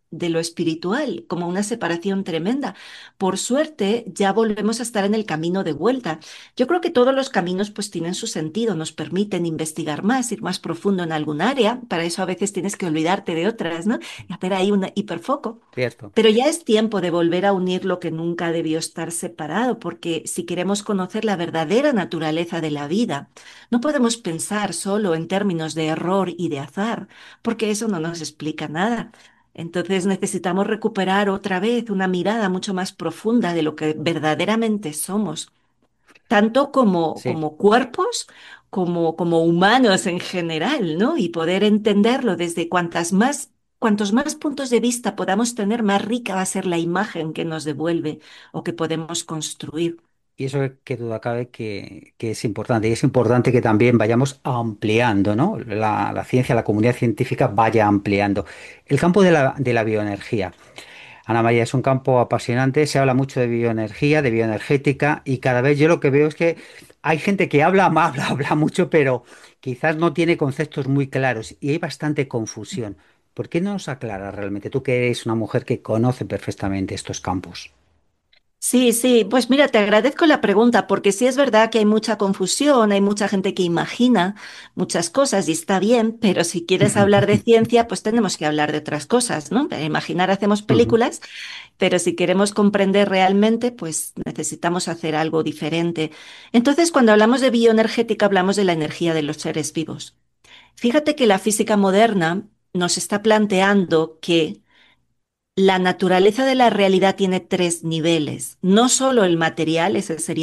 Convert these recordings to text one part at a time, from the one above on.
de lo espiritual, como una separación tremenda. Por suerte, ya volvemos a estar en el camino de vuelta. Yo creo que todos los caminos pues tienen su sentido, nos permiten investigar más, ir más profundo en algún área. Para eso a veces tienes que olvidarte de otras, ¿no? Y hacer ahí un hiperfoco. Cierto. Pero ya es tiempo de volver a unir lo que nunca debió estar separado, porque si queremos conocer la verdadera naturaleza de la vida, no podemos pensar solo en términos de error y de azar, porque eso no nos explica nada. Entonces necesitamos recuperar otra vez una mirada mucho más profunda de lo que verdaderamente somos, tanto Sí. como cuerpos, como humanos en general, ¿no? Y poder entenderlo desde cuantos más puntos de vista podamos tener, más rica va a ser la imagen que nos devuelve o que podemos construir. Y eso que duda cabe que es importante. Y es importante que también vayamos ampliando, ¿no? La ciencia, la comunidad científica vaya ampliando. El campo de la bioenergía. Ana María, es un campo apasionante, se habla mucho de bioenergía, de bioenergética, y cada vez yo lo que veo es que hay gente que habla, habla mucho, pero quizás no tiene conceptos muy claros y hay bastante confusión. ¿Por qué no nos aclara realmente? Tú que eres una mujer que conoce perfectamente estos campos. Sí, sí, pues mira, te agradezco la pregunta porque sí es verdad que hay mucha confusión, hay mucha gente que imagina muchas cosas y está bien, pero si quieres hablar de ciencia, pues tenemos que hablar de otras cosas, ¿no? Para imaginar hacemos Ujú, películas, pero si queremos comprender realmente, pues necesitamos hacer algo diferente. Entonces, cuando hablamos de bioenergética, hablamos de la energía de los seres vivos. Fíjate que la física moderna nos está planteando que la naturaleza de la realidad tiene tres niveles, no solo el material,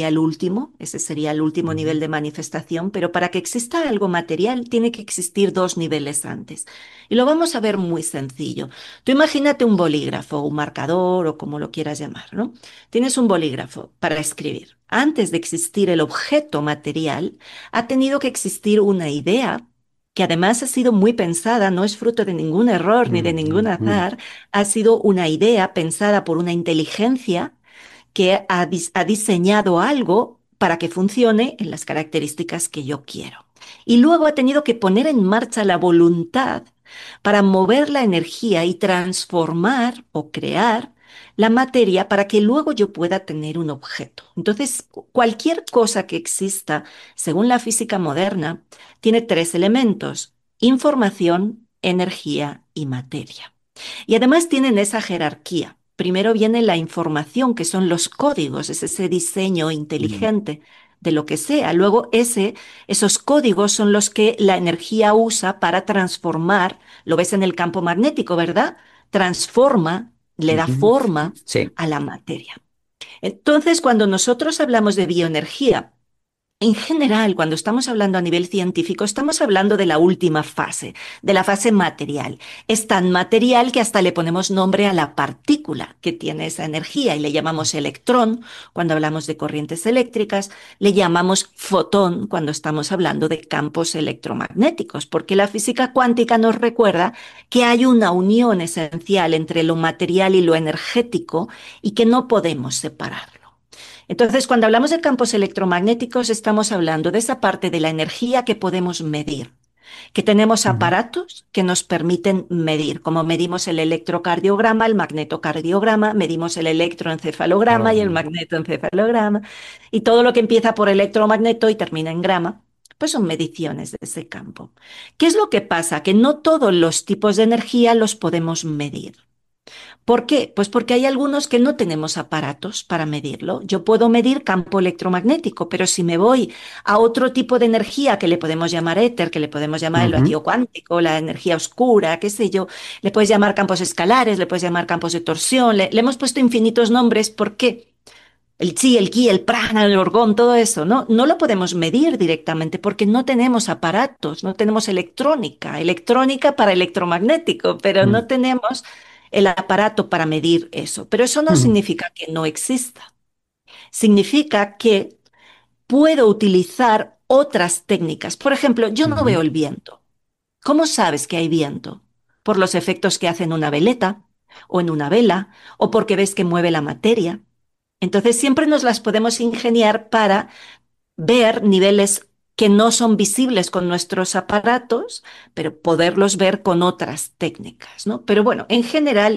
ese sería el último ujú, nivel de manifestación, pero para que exista algo material tiene que existir dos niveles antes. Y lo vamos a ver muy sencillo. Tú imagínate un bolígrafo, un marcador o como lo quieras llamar, ¿no? Tienes un bolígrafo para escribir. Antes de existir el objeto material, ha tenido que existir una idea que además ha sido muy pensada, no es fruto de ningún error ni de ningún ujú, azar, ha sido una idea pensada por una inteligencia que ha diseñado algo para que funcione en las características que yo quiero. Y luego ha tenido que poner en marcha la voluntad para mover la energía y transformar o crear la materia para que luego yo pueda tener un objeto. Entonces, cualquier cosa que exista, según la física moderna, tiene tres elementos: información, energía y materia. Y además tienen esa jerarquía. Primero viene la información, que son los códigos, es ese diseño ujú, inteligente de lo que sea. Luego esos códigos son los que la energía usa para transformar, lo ves en el campo magnético, ¿verdad? Transforma, le da ujú. forma Sí. a la materia. Entonces, cuando nosotros hablamos de bioenergía, en general, cuando estamos hablando a nivel científico, estamos hablando de la última fase, de la fase material. Es tan material que hasta le ponemos nombre a la partícula que tiene esa energía y le llamamos electrón cuando hablamos de corrientes eléctricas, le llamamos fotón cuando estamos hablando de campos electromagnéticos, porque la física cuántica nos recuerda que hay una unión esencial entre lo material y lo energético y que no podemos separarlo. Entonces, cuando hablamos de campos electromagnéticos, estamos hablando de esa parte de la energía que podemos medir, que tenemos Ujú. aparatos que nos permiten medir, como medimos el electrocardiograma, el magnetocardiograma, medimos el electroencefalograma y el Algo- magnetoencefalograma, y todo lo que empieza por electromagneto y termina en grama, pues son mediciones de ese campo. ¿Qué es lo que pasa? Que no todos los tipos de energía los podemos medir. ¿Por qué? Pues porque hay algunos que no tenemos aparatos para medirlo. Yo puedo medir campo electromagnético, pero si me voy a otro tipo de energía que le podemos llamar éter, que le podemos llamar el Ujú, vacío cuántico, la energía oscura, qué sé yo, le puedes llamar campos escalares, le puedes llamar campos de torsión, le hemos puesto infinitos nombres. ¿Por qué? El chi, el ki, el prana, el orgón, todo eso, ¿no? No lo podemos medir directamente porque no tenemos aparatos, no tenemos electrónica para electromagnético, pero ujú, no tenemos el aparato para medir eso. Pero eso no ujú, significa que no exista. Significa que puedo utilizar otras técnicas. Por ejemplo, yo no ujú. veo el viento. ¿Cómo sabes que hay viento? Por los efectos que hace en una veleta o en una vela o porque ves que mueve la materia. Entonces siempre nos las podemos ingeniar para ver niveles que no son visibles con nuestros aparatos, pero poderlos ver con otras técnicas, ¿no? Pero bueno, en general